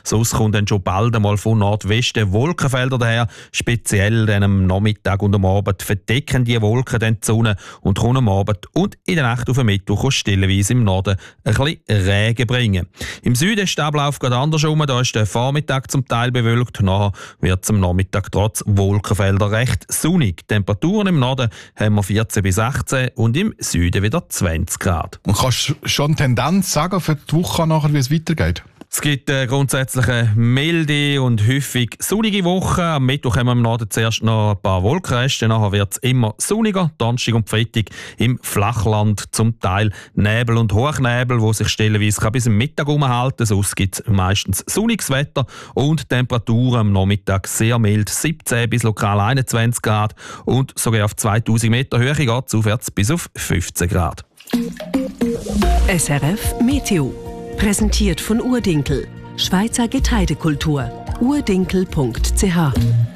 Sonst kommt dann schon bald einmal von Nordwesten Wolkenfelder daher. Speziell dann am Nachmittag und am Abend verdecken die Wolken dann die Sonne und können am Abend und in der Nacht auf den Mittwoch stellenweise im Norden ein bisschen Regen bringen. Im Süden ist der Ablauf gerade andersrum. Da ist der Vormittag zum Teil bewölkt. Nachher wird es am Nachmittag trotz Wolkenfelder recht sonnig. Temperaturen im Norden haben wir 14 bis 18 und im Süden wieder 20 Grad. Und kannst du schon Tendenz sagen für die Woche nachher, wie es weitergeht? Es gibt grundsätzlich eine milde und häufig sonnige Woche. Am Mittwoch haben wir im Norden zuerst noch ein paar Wolkenreste. Nachher wird es immer sonniger. Donnerstag und Freitag im Flachland zum Teil Nebel und Hochnebel, wo sich stellenweise bis zum Mittag umhalten. Sonst gibt es meistens sonniges Wetter und Temperaturen am Nachmittag sehr mild, 17 bis lokal 21 Grad und sogar auf 2000 Meter Höhe geht es aufwärts bis auf 15 Grad. SRF Meteo. Präsentiert von Urdinkel, Schweizer Getreidekultur. urdinkel.ch